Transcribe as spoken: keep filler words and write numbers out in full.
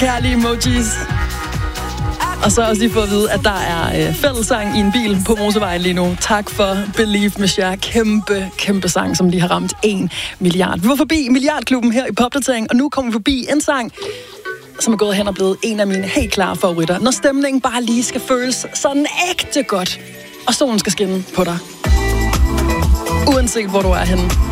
Kærlige emojis. Og så også lige få at vide, at der er øh, fællessang i en bil på motorvejen lige nu. Tak for Believe med Cher. Kæmpe, kæmpe sang, som lige har ramt en milliard. Vi var forbi Milliardklubben her i Popdatering, og nu kommer vi forbi en sang, som er gået hen og blevet en af mine helt klare favoritter. Når stemningen bare lige skal føles sådan ægte godt, og solen skal skinne på dig. Uanset hvor du er henne.